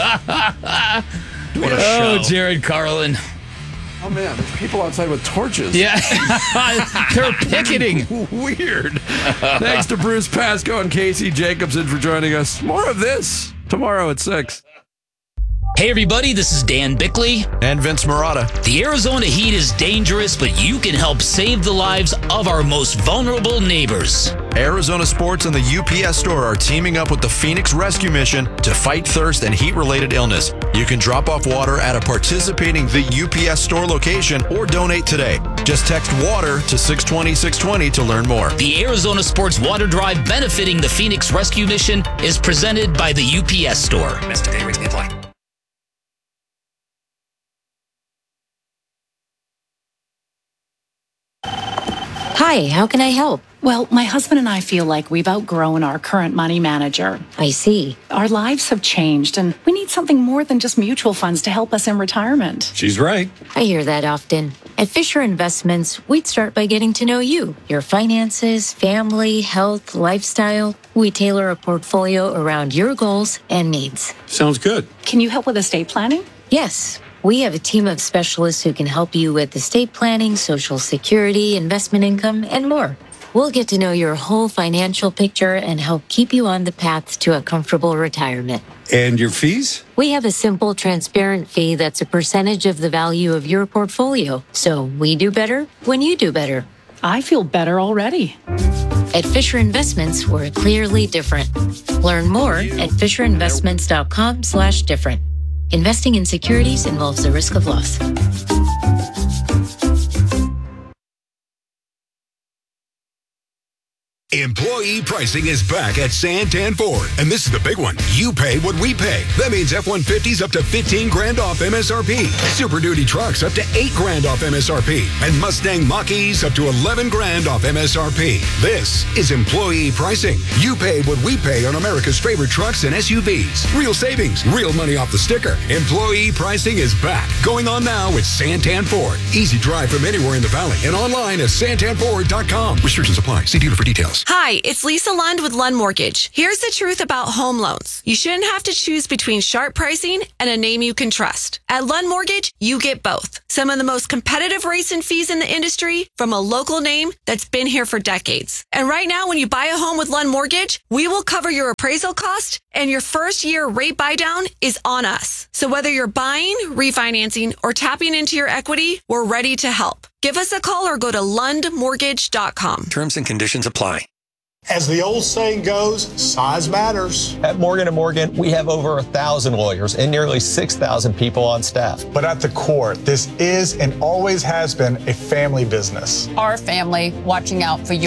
What a Oh, show. Jared Carlin. Oh man, there's people outside with torches. Yeah. They're picketing. Weird. Thanks to Bruce Pasco and Casey Jacobson for joining us. More of this tomorrow at six. Hey, everybody, this is Dan Bickley. And Vince Marotta. The Arizona heat is dangerous, but you can help save the lives of our most vulnerable neighbors. Arizona Sports and the U P S Store are teaming up with the Phoenix Rescue Mission to fight thirst and heat-related illness. You can drop off water at a participating The U P S Store location or donate today. Just text WATER to six twenty six twenty to learn more. The Arizona Sports Water Drive benefiting the Phoenix Rescue Mission is presented by the U P S Store. Best day rates may apply. Hi, how can I help? Well, my husband and I feel like we've outgrown our current money manager. I see. Our lives have changed, and we need something more than just mutual funds to help us in retirement. She's right. I hear that often. At Fisher Investments, we'd start by getting to know you, your finances, family, health, lifestyle. We tailor a portfolio around your goals and needs. Sounds good. Can you help with estate planning? Yes, we have a team of specialists who can help you with estate planning, Social Security, investment income, and more. We'll get to know your whole financial picture and help keep you on the path to a comfortable retirement. And your fees? We have a simple, transparent fee that's a percentage of the value of your portfolio. So we do better when you do better. I feel better already. At Fisher Investments, we're clearly different. Learn more at FisherInvestments.com slash different. Investing in securities involves the risk of loss. Employee pricing is back at Santan Ford, and this is the big one. You pay what we pay. That means F one fifties up to fifteen grand off M S R P. Super Duty trucks up to eight grand off M S R P. And Mustang Mach-E's up to eleven grand off M S R P. This is employee pricing. You pay what we pay on America's favorite trucks and S U Vs. Real savings, real money off the sticker. Employee pricing is back. Going on now with Santan Ford. Easy drive from anywhere in the valley and online at santan ford dot com. Restrictions apply. See dealer for details. Hi, it's Lisa Lund with Lund Mortgage. Here's the truth about home loans. You shouldn't have to choose between sharp pricing and a name you can trust. At Lund Mortgage, you get both. Some of the most competitive rates and fees in the industry from a local name that's been here for decades. And right now, when you buy a home with Lund Mortgage, we will cover your appraisal cost and your first year rate buy down is on us. So whether you're buying, refinancing, or tapping into your equity, we're ready to help. Give us a call or go to lund mortgage dot com. Terms and conditions apply. As the old saying goes, size matters. At Morgan and Morgan, we have over a thousand lawyers and nearly six thousand people on staff. But at the core, this is and always has been a family business. Our family watching out for you.